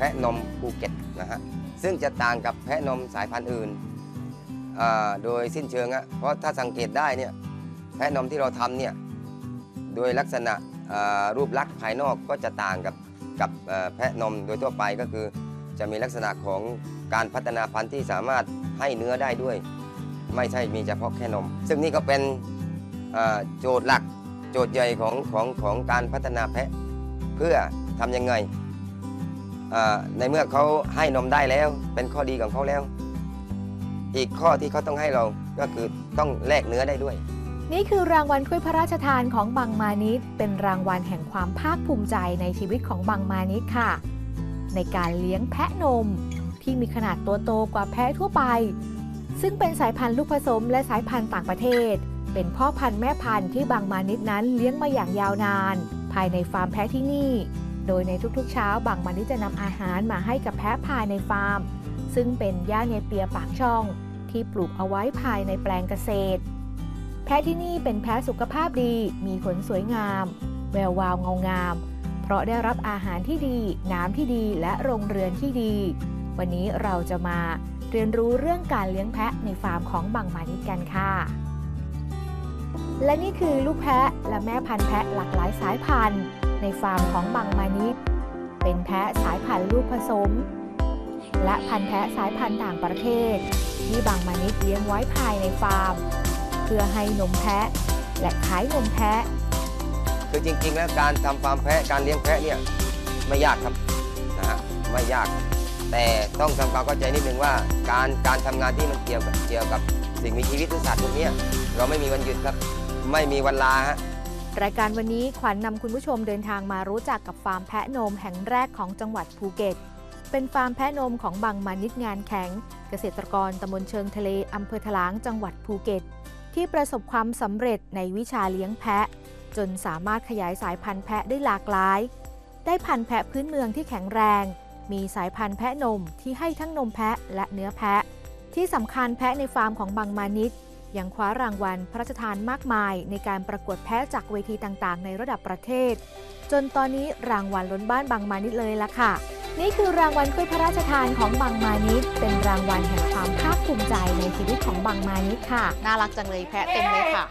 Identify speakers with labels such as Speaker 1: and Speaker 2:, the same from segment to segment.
Speaker 1: ะนมภูเก็ตนะฮะซึ่งจะต่างกับแพะนมสายพันธุ์อื่นโดยสิ้นเชิงเพราะถ้าสังเกตได้เนี่ยแพะนมที่เราทำเนี่ยโดยลักษณะรูปลักษณ์ภายนอกก็จะต่างกับแพะนมโดยทั่วไปก็คือจะมีลักษณะของการพัฒนาพันธุ์ที่สามารถให้เนื้อได้ด้วยไม่ใช่มีเฉพาะแค่นมซึ่งนี่ก็เป็นโจทย์หลักโจทย์ใหญ่ของการพัฒนาแพะเพื่อทำยังไงในเมื่อเขาให้นมได้แล้วเป็นข้อดีของเขาแล้วอีกข้อที่เขาต้องให้เราก็คือต้องแลกเนื้อได้ด้วย
Speaker 2: นี่คือรางวัลถ้วยพระราชทานของบังมานิดเป็นรางวัลแห่งความภาคภูมิใจในชีวิตของบังมานิดค่ะในการเลี้ยงแพะนมที่มีขนาดตัวโตกว่าแพะทั่วไปซึ่งเป็นสายพันธุ์ลูกผสมและสายพันธุ์ต่างประเทศเป็นพ่อพันธุ์แม่พันธุ์ที่บังมานิดนั้นเลี้ยงมาอย่างยาวนานภายในฟาร์มแพะที่นี่โดยในทุกๆเช้าบังมานิดจะนำอาหารมาให้กับแพะภายในฟาร์มซึ่งเป็นหญ้าเนเปียปากช่องที่ปลูกเอาไว้ภายในแปลงเกษตรแพะที่นี่เป็นแพะสุขภาพดีมีขนสวยงามแวววาวเงางามเพราะได้รับอาหารที่ดีน้ำที่ดีและโรงเรือนที่ดีวันนี้เราจะมาเรียนรู้เรื่องการเลี้ยงแพะในฟาร์มของบังมานิดกันค่ะและนี่คือลูกแพะและแม่พันธุ์แพะหลากหลายสายพันธุ์ในฟาร์มของบังมานิดเป็นแพะสายพันธุ์ลูกผสมและพันธุ์แพะสายพันธุ์ต่างประเทศที่บังมานิดเลี้ยงไว้ภายในฟาร์มเพื่อให้นมแพะและขายนมแพะ
Speaker 1: คือจริงๆแล้วการทำฟาร์มแพะการเลี้ยงแพะเนี่ยไม่ยากครับนะฮะไม่ยากแต่ต้องทำความเข้าใจนิดนึงว่าการทำงานที่มันเกี่ยวกับสิ่งมีชีวิตหรือสัตว์พวกนี้เราไม่มีวันหยุดครับไม่มีวันลาฮะ
Speaker 2: รายการวันนี้ขวัญนำคุณผู้ชมเดินทางมารู้จักกับฟาร์มแพะนมแห่งแรกของจังหวัดภูเก็ตเป็นฟาร์มแพะนมของบังมานิดงานแข็งเกษตรกรตำบลเชิงทะเลอำเภอถลางจังหวัดภูเก็ตที่ประสบความสำเร็จในวิชาเลี้ยงแพะจนสามารถขยายสายพันธุ์แพะได้หลากหลายได้พันธุ์แพะพื้นเมืองที่แข็งแรงมีสายพันธุ์แพะนมที่ให้ทั้งนมแพะและเนื้อแพะที่สำคัญแพะในฟาร์มของบังมานิดยังคว้ารางวัลพระราชทานมากมายในการประกวดแพะจากเวทีต่างๆในระดับประเทศจนตอนนี้รางวัลล้นบ้านบังมานิดเลยละค่ะนี่คือรางวัลถ้วยพระราชทานของบังมานิดเป็นรางวัลแห่งความภาคภูมิใจในชีวิตของบังมานิดค่ะน่ารักจังเลยแพะเต็มเลยค่ะ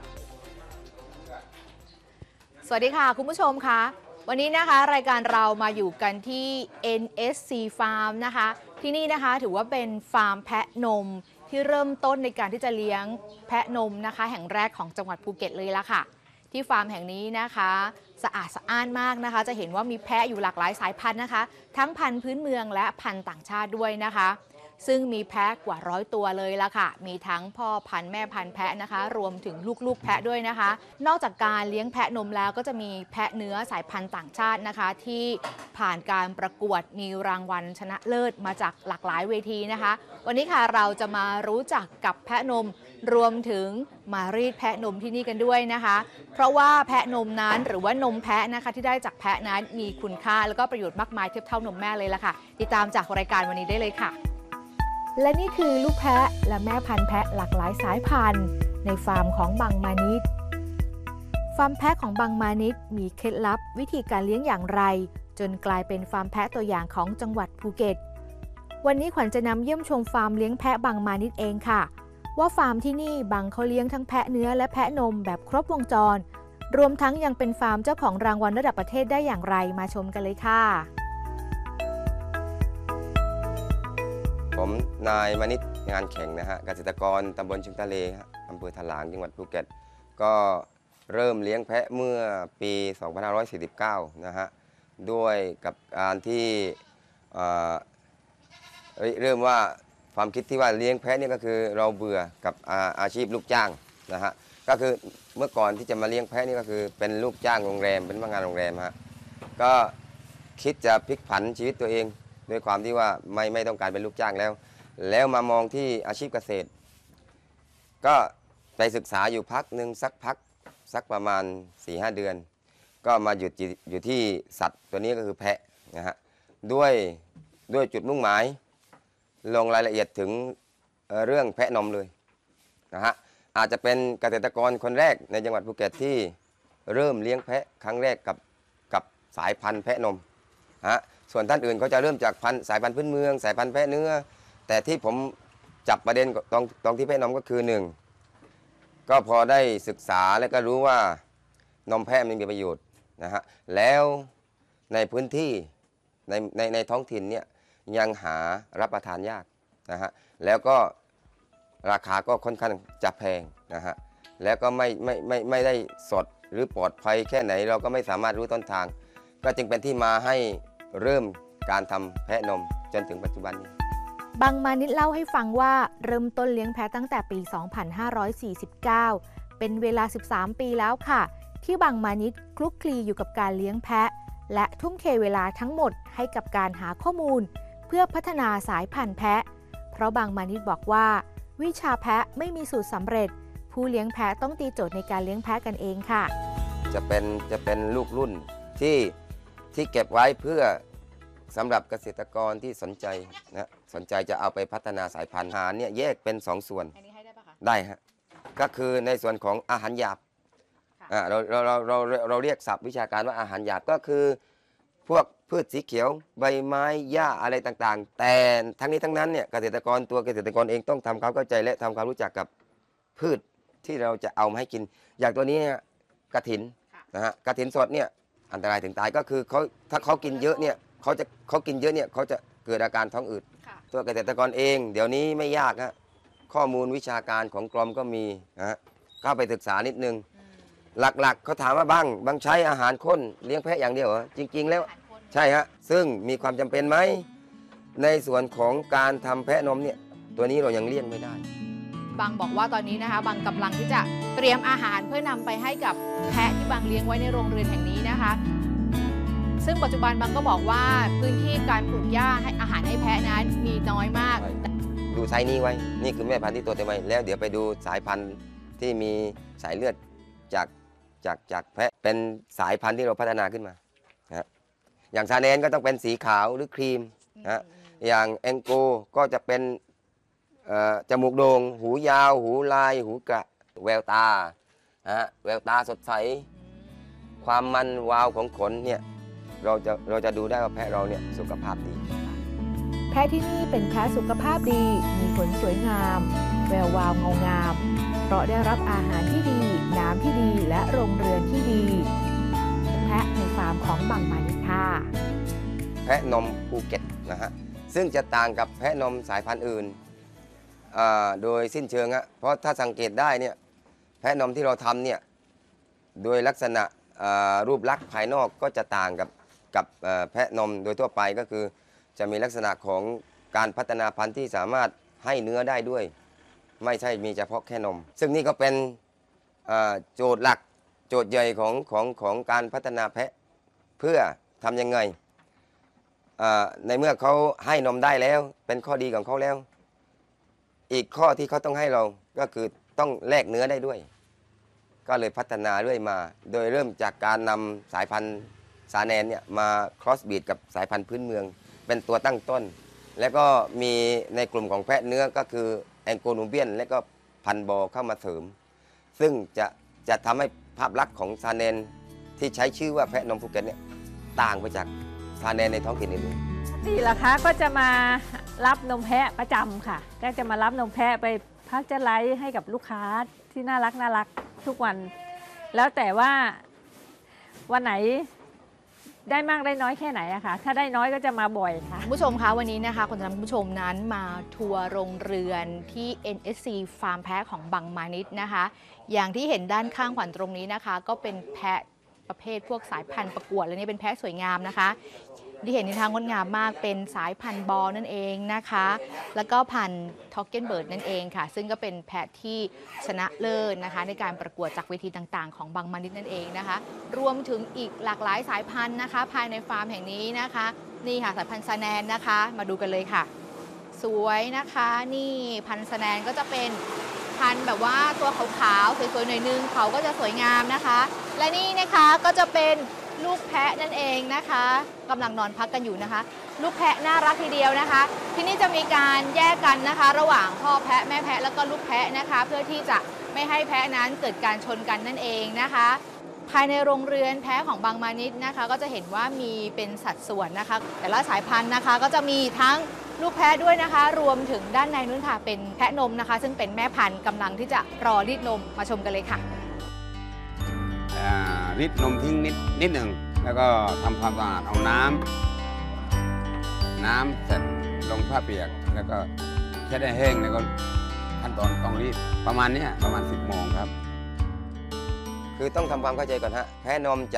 Speaker 2: สวัสดีค่ะคุณผู้ชมคะวันนี้นะคะรายการเรามาอยู่กันที่ NSC Farm นะคะที่นี่นะคะถือว่าเป็นฟาร์มแพะนมที่เริ่มต้นในการที่จะเลี้ยงแพะนมนะคะแห่งแรกของจังหวัดภูเก็ตเลยละค่ะที่ฟาร์มแห่งนี้นะคะสะอาดสะอ้านมากนะคะจะเห็นว่ามีแพะอยู่หลากหลายสายพันธุ์นะคะทั้งพันธุ์พื้นเมืองและพันธุ์ต่างชาติด้วยนะคะซึ่งมีแพะกว่า100ตัวเลยละค่ะมีทั้งพ่อพันธุ์แม่พันธุ์แพะนะคะรวมถึงลูกๆแพะด้วยนะคะนอกจากการเลี้ยงแพะนมแล้วก็จะมีแพะเนื้อสายพันธุ์ต่างชาตินะคะที่ผ่านการประกวดมีรางวัลชนะเลิศมาจากหลากหลายเวทีนะคะวันนี้ค่ะเราจะมารู้จักกับแพะนมรวมถึงมารีดแพะนมที่นี่กันด้วยนะคะเพราะว่าแพะนมนั้นหรือว่านมแพะนะคะที่ได้จากแพะนั้นมีคุณค่าแล้วก็ประโยชน์มากมายเทียบเท่านมแม่เลยละค่ะติดตามจากรายการวันนี้ได้เลยค่ะและนี่คือลูกแพะและแม่พันธุ์แพะหลากหลายสายพันธุ์ในฟาร์มของบังมานิดฟาร์มแพะของบังมานิดมีเคล็ดลับวิธีการเลี้ยงอย่างไรจนกลายเป็นฟาร์มแพะตัวอย่างของจังหวัดภูเก็ตวันนี้ขวัญจะนำเยี่ยมชมฟาร์มเลี้ยงแพะบังมานิดเองค่ะว่าฟาร์มที่นี่บังเขาเลี้ยงทั้งแพะเนื้อและแพะนมแบบครบวงจรรวมทั้งยังเป็นฟาร์มเจ้าของรางวัลระดับประเทศได้อย่างไรมาชมกันเลยค่ะ
Speaker 1: ผมนายมณิษฐ์งานแข่งนะฮะเกษตรกรตำบลเชิงทะเลอำเภอถลางจังหวัดภูเก็ตก็เริ่มเลี้ยงแพะเมื่อปี 2549 นะฮะด้วยกับการที่เริ่มว่าความคิดที่ว่าเลี้ยงแพะนี่ก็คือเราเบื่อกับอาชีพลูกจ้างนะฮะก็คือเมื่อก่อนที่จะมาเลี้ยงแพะนี่ก็คือเป็นลูกจ้างโรงแรมเป็นพนักงานโรงแรมฮะก็คิดจะพลิกผันชีวิตตัวเองด้วยความที่ว่าไม่ต้องการเป็นลูกจ้างแล้วมามองที่อาชีพเกษตรก็ไปศึกษาอยู่พักหนึ่งสักประมาณ 4-5 เดือนก็มาหยุดอยู่ที่สัตว์ตัวนี้ก็คือแพะนะฮะด้วยจุดมุ่งหมายลงรายละเอียดถึงเรื่องแพะนมเลยนะฮะอาจจะเป็นเกษตรกรคนแรกในจังหวัดภูเก็ตที่เริ่มเลี้ยงแพะครั้งแรกกับสายพันธุ์แพะนมฮะส่วนท่านอื่นเขาจะเริ่มจากสายพันธุ์พื้นเมืองสายพันธุ์แพะเนื้อแต่ที่ผมจับประเด็นตรงที่แพะนมก็คือหนึ่งก็พอได้ศึกษาและก็รู้ว่านมแพะมันมีประโยชน์นะฮะแล้วในพื้นที่ในท้องถิ่นเนี่ยยังหารับประทานยากนะฮะแล้วก็ราคาก็ค่อนข้างจะแพงนะฮะแล้วก็ไม่ได้สดหรือปลอดภัยแค่ไหนเราก็ไม่สามารถรู้ต้นทางก็จึงเป็นที่มาให้เริ่มการทำแพะนมจนถึงปัจจุบันนี้
Speaker 2: บังมานิดเล่าให้ฟังว่าเริ่มต้นเลี้ยงแพะตั้งแต่ปี 2549 เป็นเวลา 13 ปีแล้วค่ะที่บังมานิดคลุกคลีอยู่กับการเลี้ยงแพะและทุ่มเทเวลาทั้งหมดให้กับการหาข้อมูลเพื่อพัฒนาสายพันธุ์แพะเพราะบังมานิดบอกว่าวิชาแพะไม่มีสูตรสำเร็จผู้เลี้ยงแพะต้องตีโจทย์ในการเลี้ยงแพะกันเองค่ะ
Speaker 1: จะเป็นลูกรุ่นที่เก็บไว้เพื่อสำหรับเกษตรกรที่สนใจสนใจจะเอาไปพัฒนาสายพันธุ์อาหารเนี่ยแยกเป็น2 ส่วนอันนี้ให้ได้ปะคะได้ฮะก็คือในส่วนของอาหารหยาบเราเรียกศัพท์วิชาการว่าอาหารหยาบก็คือพวกพืชสีเขียวใบไม้หญ้าอะไรต่างๆแต่ทั้งนี้ทั้งนั้นเนี่ยเกษตรกรเองต้องทำความเข้าใจและทำความรู้จักกับพืชที่เราจะเอามาให้กินอย่างตัวนี้กฐินนะฮะกฐินสดเนี่ยอันตรายถึงตายก็คือถ้าเขากินเยอะเนี่ยเขากินเยอะเนี่ยเขาจะเกิดอาการท้องอืดตัวเกษตรกรเองเดี๋ยวนี้ไม่ยากฮะข้อมูลวิชาการของกรมก็มีนะฮะเข้าไปศึกษานิดนึงหลักๆเขาถามว่าบางใช้อาหารข้นเลี้ยงแพะอย่างเดียวเหรอจริงๆแล้วใช่ฮะซึ่งมีความจำเป็นไหมในส่วนของการทำแพะนมเนี่ยตัวนี้เรายังเลี่ยงไม่ได้
Speaker 2: บางบอกว่าตอนนี้นะคะบางกำลังที่จะเตรียมอาหารเพื่อนำไปให้กับแพะที่บางเลี้ยงไว้ในโรงเรือนแห่งนี้นะคะซึ่งปัจจุบันบางก็บอกว่าพื้นที่การปลูกหญ้าให้อาหารให้แพะนั้นมีน้อยมาก
Speaker 1: ดูไซส์นี้ไว้นี่คือแม่พันธุ์ที่ตัวเต็มวัยแล้วเดี๋ยวไปดูสายพันธุ์ที่มีสายเลือดจากแพะเป็นสายพันธุ์ที่เราพัฒนาขึ้นมานะอย่างซาเนนก็ต้องเป็นสีขาวหรือครีมนะอย่างแองโกก็จะเป็นจมูกโด่งหูยาวหูลายหูกระแววตาแววตาสดใสความมันวาวของขนเนี่ยเราจะดูได้ว่าแพะเราเนี่ยสุขภาพดี
Speaker 2: แพะที่นี่เป็นแพะสุขภาพดีมีขนสวยงามแวววาวเงางามเพราะได้รับอาหารที่ดีน้ำที่ดีและโรงเรือนที่ดีแพะในฟาร์มของบังมานิดค่ะ
Speaker 1: แพะนมภูเก็ตนะฮะซึ่งจะต่างกับแพะนมสายพันธุ์อื่นโดยสิ้นเชิงเพราะถ้าสังเกตได้เนี่ยแพะนมที่เราทำเนี่ยโดยลักษณะรูปลักษณ์ภายนอกก็จะต่างกับแพะนมโดยทั่วไปก็คือจะมีลักษณะของการพัฒนาพันธุ์ที่สามารถให้เนื้อได้ด้วยไม่ใช่มีเฉพาะแค่นมซึ่งนี่ก็เป็นโจทย์หลักโจทย์ใหญ่ของการพัฒนาแพะเพื่อทำยังไงในเมื่อเขาให้นมได้แล้วเป็นข้อดีของเขาแล้วอีกข้อที่เขาต้องให้เราก็คือต้องแลกเนื้อได้ด้วยก็เลยพัฒนาเรื่อยมาโดยเริ่มจากการนำสายพันธุ์ซาแนนเนี่ยมาครอสบีดกับสายพันธุ์พื้นเมืองเป็นตัวตั้งต้นแล้วก็มีในกลุ่มของแพะเนื้อก็คือแองโกนูเบียนและก็พันบอเข้ามาเสริมซึ่งจะทำให้ภาพลักษณ์ของซาแนนที่ใช้ชื่อว่าแพะนมภูเก็ตเนี่ยต่างไปจากซาแนนในท้องถิ่นอื่น
Speaker 3: นี่แหละคะก็จะมารับนมแพะประจำค่ะก็จะมารับนมแพะไปพักเจอไลท์ให้กับลูกค้าที่น่ารักทุกวันแล้วแต่ว่าวันไหนได้มากได้น้อยแค่ไหนอะค่ะถ้าได้น้อยก็จะมาบ่อยค่ะ
Speaker 2: ผู้ชมคะวันนี้นะคะคนจะนำผู้ชมนั้นมาทัวร์โรงเรือนที่ NSC ฟาร์มแพะของบังมานิดนะคะอย่างที่เห็นด้านข้างขวัญตรงนี้นะคะก็เป็นแพะประเภทพวกสายพันธุ์ประกวดและนี่เป็นแพะสวยงามนะคะที่เห็นในทางงดงามมากเป็นสายพันธุ์บอนั่นเองนะคะแล้วก็พันธุ์ท็อกเกนเบิร์ดนั่นเองค่ะซึ่งก็เป็นแพะที่ชนะเลิศนะคะในการประกวดจากเวทีต่างๆของบังมานิดนั่นเองนะคะรวมถึงอีกหลากหลายสายพันธุ์นะคะภายในฟาร์มแห่งนี้นะคะนี่ค่ะสายพันธุ์ซาแนนนะคะมาดูกันเลยค่ะสวยนะคะนี่พันธุ์ซาแนนก็จะเป็นพันธุ์แบบว่าตัวขาวๆสวยๆหน่อยนึงเขาก็จะสวยงามนะคะและนี่นะคะก็จะเป็นลูกแพะนั่นเองนะคะกำลังนอนพักกันอยู่นะคะลูกแพะน่ารักทีเดียวนะคะที่นี่จะมีการแยกกันนะคะระหว่างพ่อแพะแม่แพะแล้วก็ลูกแพะนะคะเพื่อที่จะไม่ให้แพะนั้นเกิดการชนกันนั่นเองนะคะภายในโรงเรือนแพะของบางมานิดนะคะ ก็จะเห็นว่ามีเป็นสัดส่วนนะคะ แต่ละสายพันธุ์นะคะก็จะมีทั้งลูกแพะด้วยนะคะ รวมถึงด้านในนู้นค่ะเป็นแพะนมนะคะ ซึ่งเป็นแม่พันธุ์กำลังที่จะรอรีดนมมาชมกันเลยค่ะ
Speaker 4: รีดนมทิ้งนิดหนึ่งแล้วก็ทำความสะอาดเอาน้ำเสร็จลงผ้าเปียกแล้วก็แค่ได้แห้งแล้วก็ขั้นตอนต้องรีดประมาณเนี้ยประมาณ 10 โมงครับ
Speaker 1: คือต้องทำความเข้าใจก่อนฮะแพะนมจะ